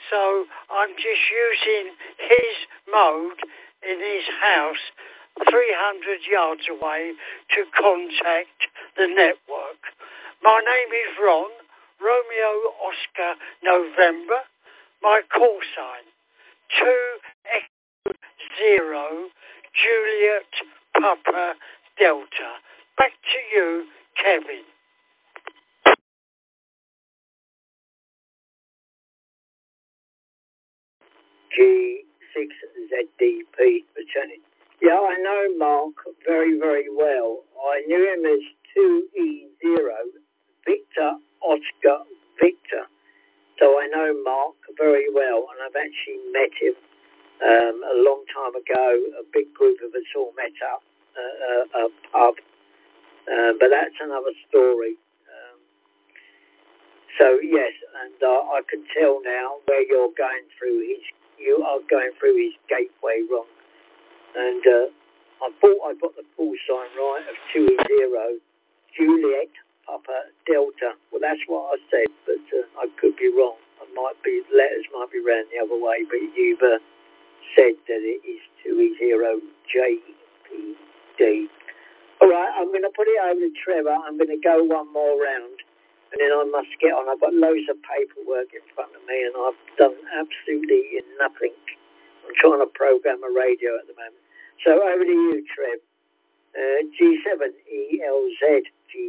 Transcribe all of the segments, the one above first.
So I'm just using his mode in his house 300 yards away to contact the network. My name is Ron, Romeo Oscar November. My call sign 2X0 Juliet Papa Delta. Back to you, Kevin. G6ZDP returning. Yeah, I know Mark very, very well. I knew him as 2E0 Victor Oscar Victor. So I know Mark very well, and I've actually met him a long time ago. A big group of us all met up at a pub, but that's another story. So yes, and I can tell now where you are going through his gateway wrong. And I thought I got the call sign right of 2E0 Juliet Papa Delta. Well, that's what I said, but I could be wrong. Letters might be ran the other way, but you've said that it is 2E0 JPD. All right, I'm going to put it over to Trevor. I'm going to go one more round, and then I must get on. I've got loads of paperwork in front of me, and I've done absolutely nothing. I'm trying to program a radio at the moment. So over to you, Trev. G7ELZ,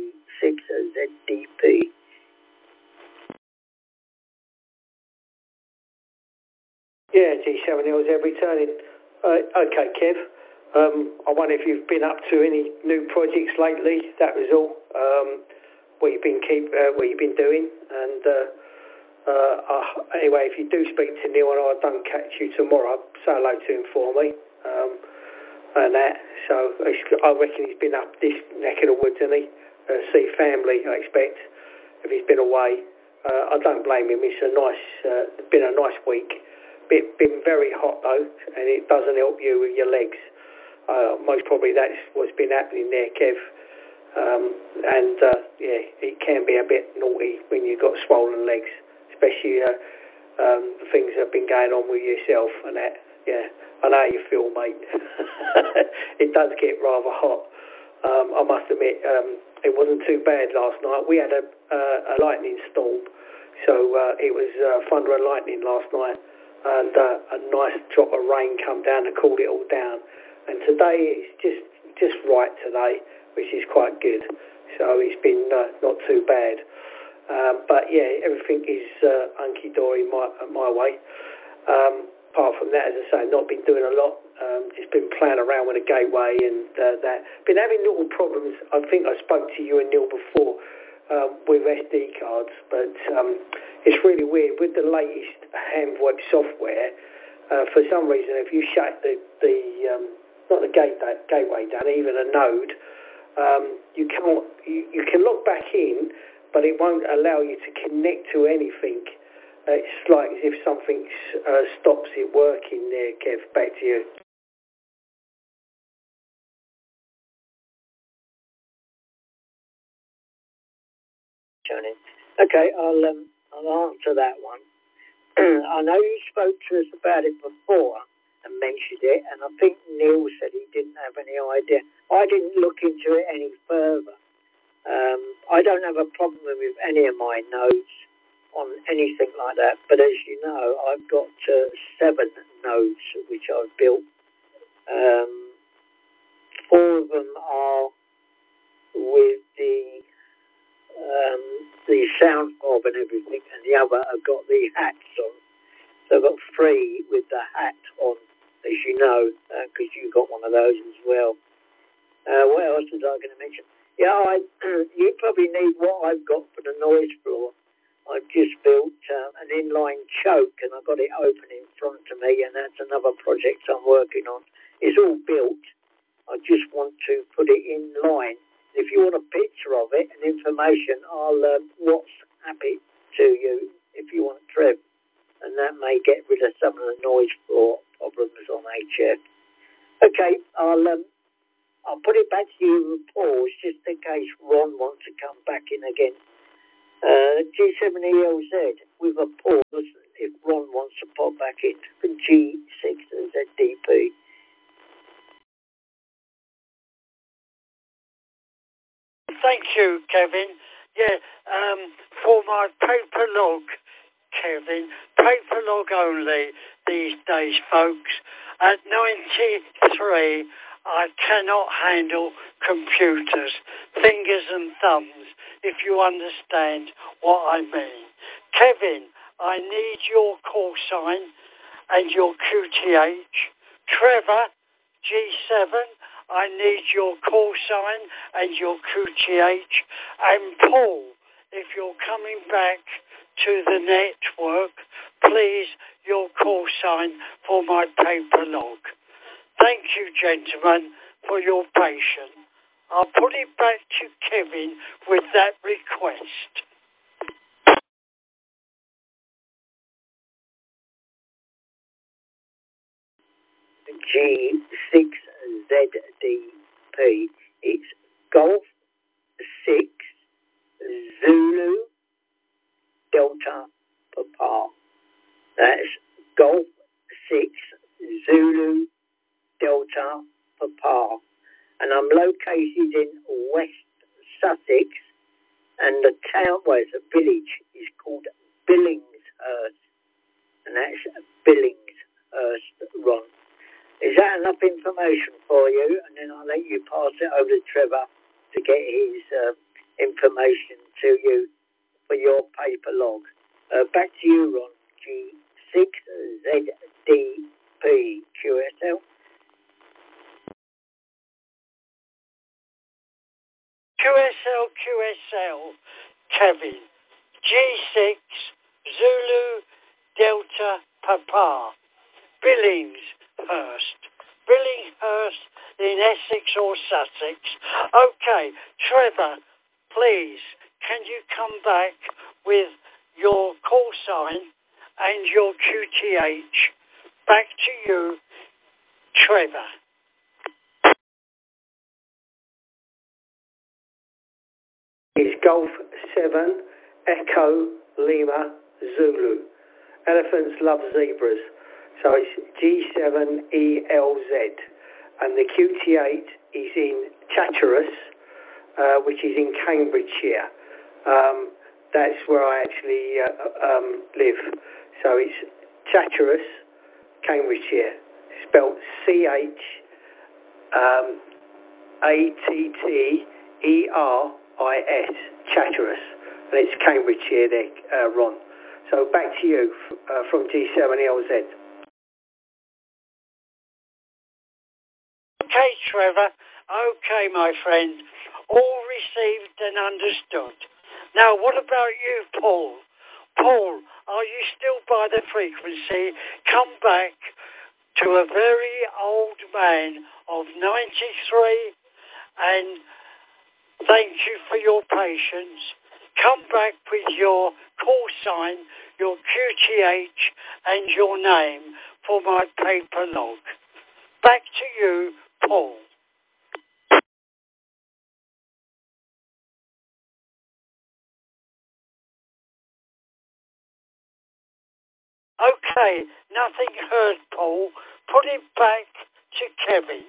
G6ZDP. Yeah, G7ELZ returning. Okay, Kev. I wonder if you've been up to any new projects lately. That was all. What you've been doing, and anyway, if you do speak to Neil and I don't catch you tomorrow, say hello to him for me, and that. So I reckon he's been up this neck of the woods, hasn't he? See family, I expect. If he's been away, I don't blame him. It's been a nice week. Been very hot though, and it doesn't help you with your legs. Most probably that's what's been happening there, Kev. Yeah, it can be a bit naughty when you've got swollen legs, especially the things that have been going on with yourself and that. Yeah, I know how you feel, mate. It does get rather hot. I must admit, it wasn't too bad last night. We had a lightning storm, so it was thunder and lightning last night, and a nice drop of rain come down to cool it all down. And today it's just right today, which is quite good. So it's been not too bad. But yeah, everything is hunky-dory my way. Apart from that, as I say, not been doing a lot. Just been playing around with a gateway and that. Been having little problems. I think I spoke to you and Neil before with SD cards, but it's really weird. With the latest Handweb software, for some reason, if you shut the not the gateway down, even a node, you can log back in, but it won't allow you to connect to anything. It's like as if something stops it working there, Kev. Back to you. Okay, I'll answer that one. I know you spoke to us about it before and mentioned it, and I think Neil said he didn't have any idea. I didn't look into it any further. I don't have a problem with any of my nodes on anything like that, but as you know, I've got 7 nodes which I've built. 4 of them are with the sound fob and everything, and the other have got the hats on. So I've got 3 with the hat on, as you know, because you got one of those as well. What else was I going to mention? Yeah, you probably need what I've got for the noise floor. I've just built an inline choke, and I've got it open in front of me, and that's another project I'm working on. It's all built. I just want to put it in line. If you want a picture of it and information, I'll WhatsApp it to you if you want, Trev. And that may get rid of some of the noise floor problems on HF. Okay, I'll put it back to you with pause just in case Ron wants to come back in again. G7ELZ with a pause if Ron wants back in for G6ZDP. Thank you, Kevin. Yeah, for my paper log, Kevin, paper log only these days, folks. At 93, I cannot handle computers, fingers and thumbs, if you understand what I mean. Kevin, I need your call sign and your QTH. Trevor, G7, I need your call sign and your QTH. And Paul, if you're coming back to the network, please, your call sign for my paper log. Thank you, gentlemen, for your patience. I'll put it back to Kevin with that request. G6ZDP. It's Golf 6 Zulu Delta Papa. That's Golf 6 Zulu Delta Papa. And I'm located in West Sussex, and the town, well, it's a village, is called Billingshurst, and that's Billingshurst, Ron. Is that enough information for you? And then I'll let you pass it over to Trevor to get his information to you for your paper log. Back to you, Ron. G6ZDP QSL. QSL, Kevin. G6 Zulu Delta Papa. Billingshurst in Essex or Sussex. Okay, Trevor, please, can you come back with your call sign and your QTH? Back to you, Trevor. It's Golf 7 Echo Lima Zulu. Elephants love zebras. So it's G7ELZ. And the QT8 is in Chatteris, which is in Cambridgeshire. That's where I actually live. So it's Chatteris, Cambridgeshire. Spelled CHATTERIS, Chatteris. And it's Cambridgeshire there, Ron. So back to you from G7ELZ. Okay, Trevor. Okay, my friend. All received and understood. Now, what about you, Paul? Paul, are you still by the frequency? Come back to a very old man of 93, and thank you for your patience. Come back with your call sign, your QTH, and your name for my paper log. Back to you, Paul. Okay, nothing heard, Paul. Put it back to Kevin.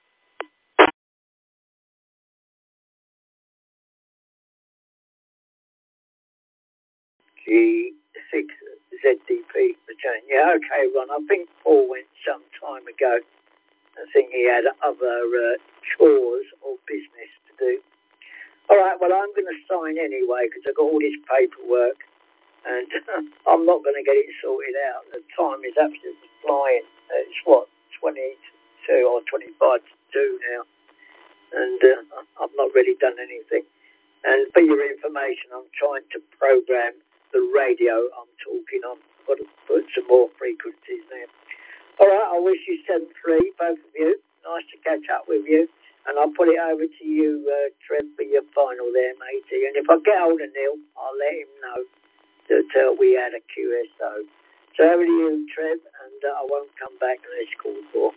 G6ZDP return. Yeah, okay, Ron. I think Paul went some time ago. I think he had other chores or business to do. All right, well, I'm going to sign anyway because I've got all this paperwork and I'm not going to get it sorted out. The time is absolutely flying. It's what, 22 or 25 to 2 now. And I've not really done anything. And for your information, I'm trying to program the radio I'm talking on. Got to put some more frequencies there. All right, I wish you 7-3, both of you. Nice to catch up with you. And I'll put it over to you, Trev, for your final there, matey. And if I get hold of Neil, I'll let him know that we had a QSO. So over to you, Trev, and I won't come back unless called for.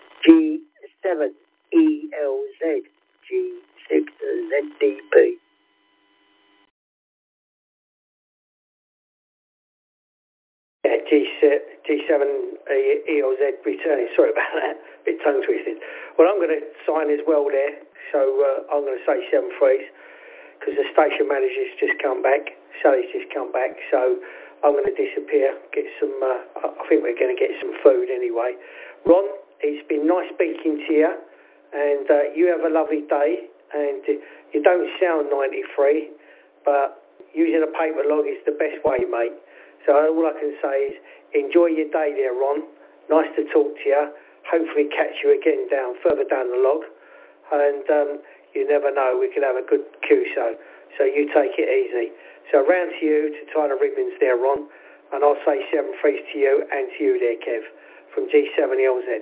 G7ELZ, G6ZDP. Yeah, G7 ELZ returning. Sorry about that, a bit tongue twisted. Well, I'm going to sign as well there, so I'm going to say 7 threes because the station manager's just come back, Sally's just come back, so I'm going to disappear, get some, I think we're going to get some food anyway. Ron, it's been nice speaking to you, and you have a lovely day, and you don't sound 93, but using a paper log is the best way, mate. So all I can say is enjoy your day there, Ron. Nice to talk to you. Hopefully catch you again further down the log. And you never know, we could have a good QSO. So you take it easy. So round to you to tie the ribbons there, Ron. And I'll say 7 threes to you and to you there, Kev, from G7LZ.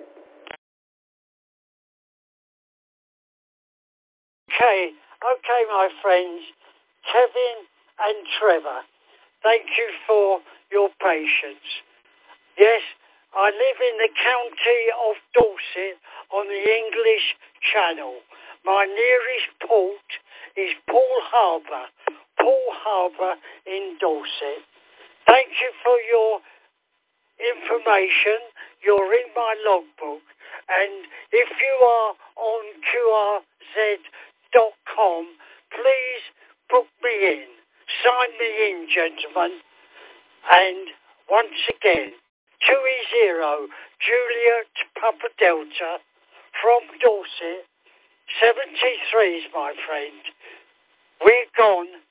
Okay, my friends, Kevin and Trevor, thank you for your patience. Yes, I live in the county of Dorset on the English Channel. My nearest port is Poole Harbour in Dorset. Thank you for your information. You're in my logbook. And if you are on QRZ.com, please book me in. Sign me in, gentlemen. And once again, 2E0 Juliet Papa Delta from Dorset, 73s, my friend. We're gone.